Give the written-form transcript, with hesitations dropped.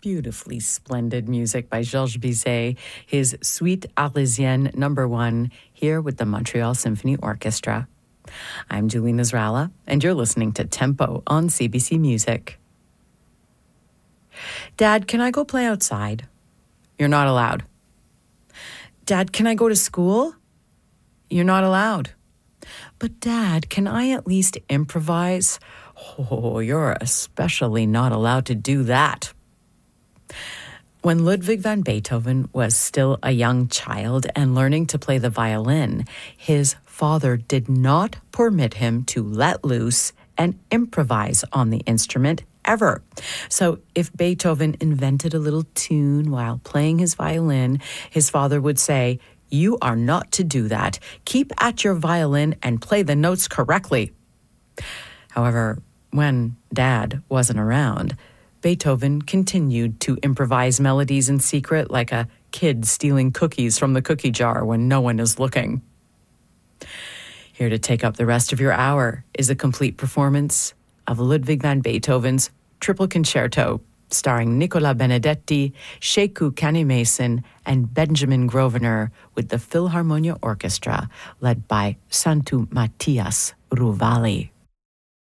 Beautifully splendid music by Georges Bizet, his Suite Arlésienne No. 1, here with the Montreal Symphony Orchestra. I'm Julie Nasrallah, and you're listening to Tempo on CBC Music. Dad, can I go play outside? You're not allowed. Dad, can I go to school? You're not allowed. But Dad, can I at least improvise? Oh, you're especially not allowed to do that. When Ludwig van Beethoven was still a young child and learning to play the violin, his father did not permit him to let loose and improvise on the instrument ever. So if Beethoven invented a little tune while playing his violin, his father would say, "You are not to do that. Keep at your violin and play the notes correctly." However, when Dad wasn't around, Beethoven continued to improvise melodies in secret like a kid stealing cookies from the cookie jar when no one is looking. Here to take up the rest of your hour is a complete performance of Ludwig van Beethoven's Triple Concerto, starring Nicola Benedetti, Sheku Kanneh-Mason, and Benjamin Grosvenor with the Philharmonia Orchestra, led by Santu Matthias Ruvali.